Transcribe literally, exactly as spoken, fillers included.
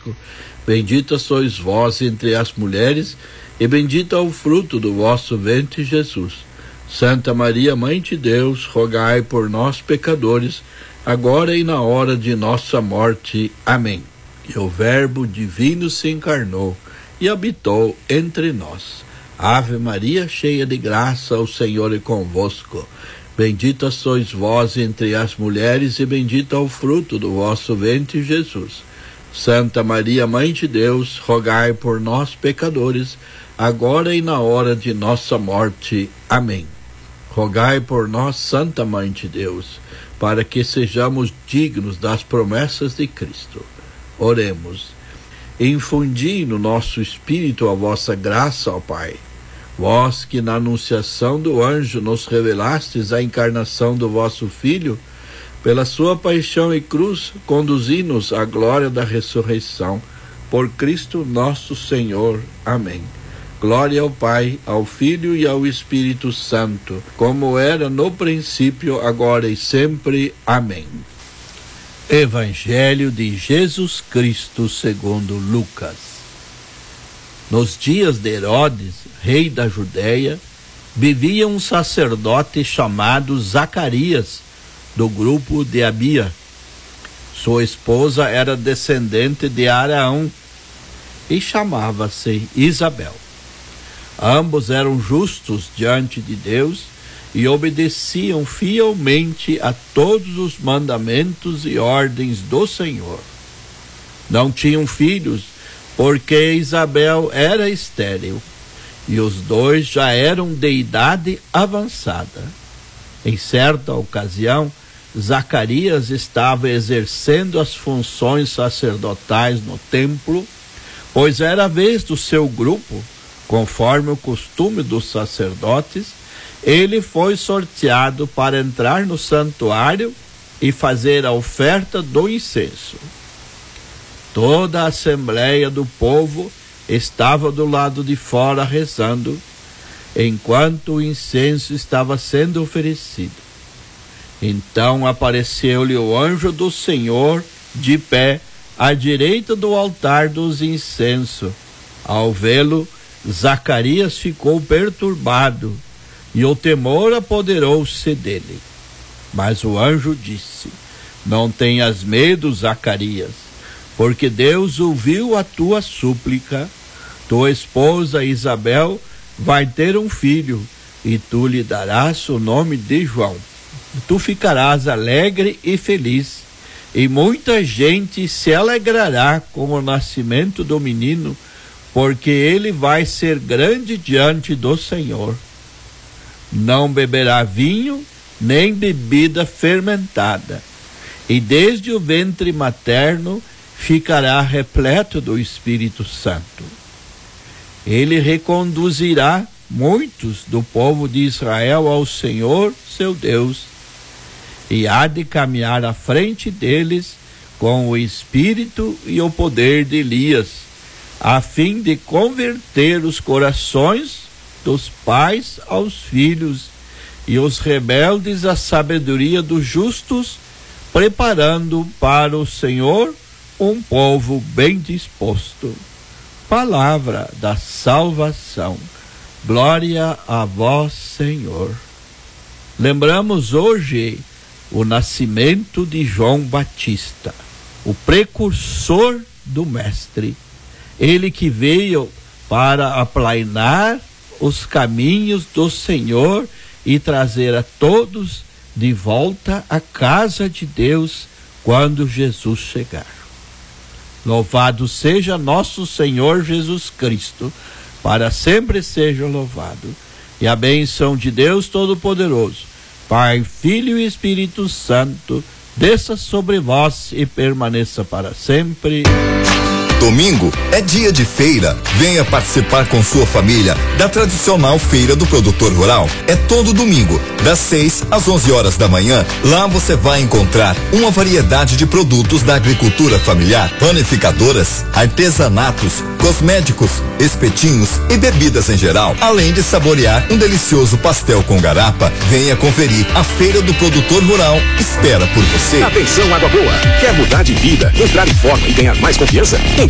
convosco. Bendita sois vós entre as mulheres, e bendito é o fruto do vosso ventre, Jesus. Santa Maria, Mãe de Deus, rogai por nós, pecadores, agora e na hora de nossa morte. Amém. E o Verbo divino se encarnou e habitou entre nós. Ave Maria, cheia de graça, o Senhor é convosco. Bendita sois vós entre as mulheres, e bendito é o fruto do vosso ventre, Jesus. Santa Maria, Mãe de Deus, rogai por nós, pecadores, agora e na hora de nossa morte. Amém. Rogai por nós, Santa Mãe de Deus, para que sejamos dignos das promessas de Cristo. Oremos. Infundi no nosso espírito a vossa graça, ó Pai. Vós que na anunciação do anjo nos revelastes a encarnação do vosso Filho, pela sua paixão e cruz, conduzi-nos à glória da ressurreição. Por Cristo nosso Senhor. Amém. Glória ao Pai, ao Filho e ao Espírito Santo, como era no princípio, agora e sempre. Amém. Evangelho de Jesus Cristo segundo Lucas. Nos dias de Herodes, rei da Judéia, vivia um sacerdote chamado Zacarias, do grupo de Abia. Sua esposa era descendente de Araão e chamava-se Isabel. Ambos eram justos diante de Deus e obedeciam fielmente a todos os mandamentos e ordens do Senhor. Não tinham filhos, porque Isabel era estéril, e os dois já eram de idade avançada. Em certa ocasião, Zacarias estava exercendo as funções sacerdotais no templo, pois era a vez do seu grupo. Conforme o costume dos sacerdotes, ele foi sorteado para entrar no santuário e fazer a oferta do incenso. Toda a assembleia do povo estava do lado de fora rezando, enquanto o incenso estava sendo oferecido. Então apareceu-lhe o anjo do Senhor de pé à direita do altar dos incensos. Ao vê-lo, Zacarias ficou perturbado e o temor apoderou-se dele. Mas o anjo disse: não tenhas medo, Zacarias, porque Deus ouviu a tua súplica. Tua esposa Isabel vai ter um filho e tu lhe darás o nome de João. Tu ficarás alegre e feliz, e muita gente se alegrará com o nascimento do menino, porque ele vai ser grande diante do Senhor. Não beberá vinho, nem bebida fermentada, e desde o ventre materno ficará repleto do Espírito Santo. Ele reconduzirá muitos do povo de Israel ao Senhor, seu Deus, e há de caminhar à frente deles com o espírito e o poder de Elias, a fim de converter os corações dos pais aos filhos e os rebeldes à sabedoria dos justos, preparando para o Senhor um povo bem disposto. Palavra da salvação. Glória a vós, Senhor. Lembramos hoje o nascimento de João Batista, o precursor do Mestre. Ele que veio para aplainar os caminhos do Senhor e trazer a todos de volta à casa de Deus quando Jesus chegar. Louvado seja nosso Senhor Jesus Cristo, para sempre seja louvado. E a bênção de Deus Todo-Poderoso, Pai, Filho e Espírito Santo, desça sobre vós e permaneça para sempre. Domingo é dia de feira. Venha participar com sua família da tradicional Feira do Produtor Rural. É todo domingo, das seis às onze horas da manhã. Lá você vai encontrar uma variedade de produtos da agricultura familiar, panificadoras, artesanatos, cosméticos, espetinhos e bebidas em geral. Além de saborear um delicioso pastel com garapa, venha conferir. A Feira do Produtor Rural espera por você. Atenção, Água Boa. Quer mudar de vida, entrar em forma e ganhar mais confiança?